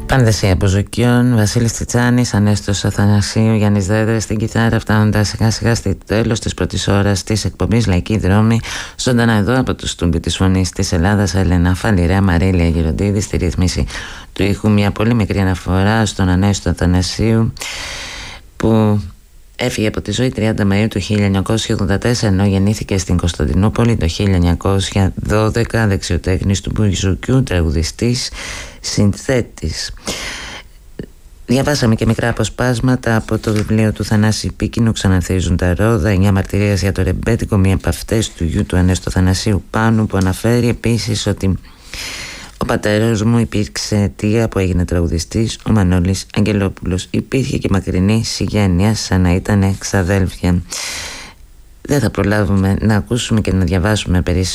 Πανδεσία Μποζοκιών, Βασίλης Τσιτσάνης, Ανέστος Αθανασίου, Γιάννης Δέδρας στην κιθάρα, φτάνοντας σιγά σιγά στο τέλος της πρώτης ώρας της εκπομπής Λαϊκή Δρόμη. Ζωντανά εδώ από το στούμπι της φωνής της Ελλάδας, Έλενα Φαλιρέα, Μαρίλια Γεροντίδη στη ρύθμιση του ήχου. Μια πολύ μικρή αναφορά στον Ανέστο Αθανασίου που έφυγε από τη ζωή 30 Μαΐου του 1984, ενώ γεννήθηκε στην Κωνσταντινούπολη το 1912, δεξιοτέχνης του μπουζουκιού, τραγουδιστής, συνθέτης. Διαβάσαμε και μικρά αποσπάσματα από το βιβλίο του Θανάση Πίκινου, «Ξαναρθίζουν τα ρόδα», 9 μαρτυρίες για το ρεμπέτικο, μία από αυτές του γιου του Ανέστου Θανασίου Πάνου, που αναφέρει επίσης ότι ο πατέρας μου υπήρξε αιτία που έγινε τραγουδιστής, ο Μανώλης Αγγελόπουλος. Υπήρχε και μακρινή συγγένεια, σαν να ήταν ξαδέλφια. Δεν θα προλάβουμε να ακούσουμε και να διαβάσουμε περισσότερο